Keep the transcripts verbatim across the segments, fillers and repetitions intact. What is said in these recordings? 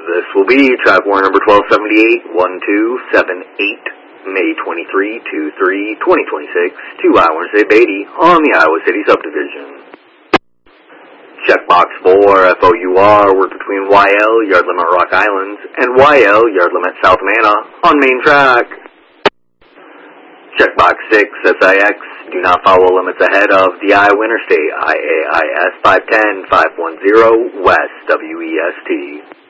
This will be track warrant number twelve seventy-eight, one two seven eight, May twenty-third, two three, twenty twenty-six, to Iowa State Beatty on the Iowa City subdivision. Checkbox four, F O U R, work between Y L, yard limit Rock Island, and Y L, yard limit South Amana on main track. Checkbox six, S I X, do not follow limits ahead of the Iowa Interstate, I A I S five ten, five ten, West, W E S T.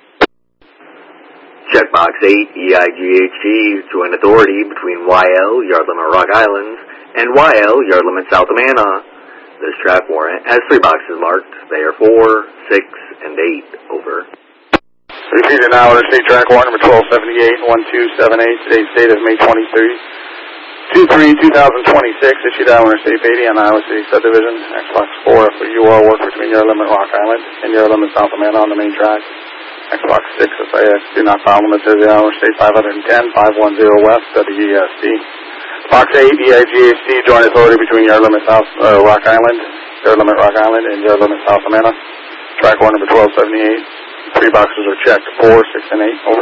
Checkbox eight, E I G H G, joint authority between Y L, yard limit Rock Island, and Y L, yard limit South Amana. This track warrant has three boxes marked. They are four, six, and eight. Over. Repeated now, Interstate track warrant number twelve seventy-eight, one two seven eight. Today's date is May twenty-third, two three, two thousand twenty-six. Issued Iowa Interstate Beatty on Iowa City subdivision. Xbox four, F O U R, work between yard limit Rock Island and yard limit South Amana on the main track. Xbox six, S I X, do not follow limits of the Iowa Interstate five ten, five ten, West, W E S T. Box eight, E I G H T, joint authority between yard limit South uh, Rock Island, yard limit Rock Island, and yard limit South Amana. Track warrant number twelve seventy-eight. Three boxes are checked, four, six, and eight. Over.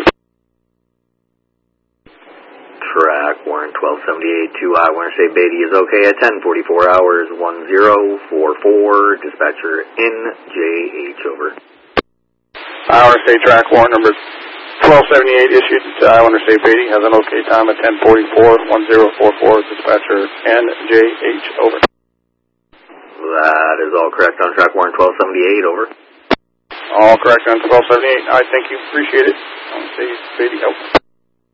Track warrant twelve seventy-eight to Iowa Interstate Beatty is okay at ten forty-four hours, one zero four four. Dispatcher N J H. Over. Iowa Interstate track warrant number twelve seventy-eight issued to Iowa Interstate Beatty has an okay time at ten forty-four, one zero four four. Dispatcher N J H. Over. That is all correct on track warrant twelve seventy-eight. Over. All correct on twelve seventy-eight. I thank you. Appreciate it. Iowa Interstate Beatty. Over.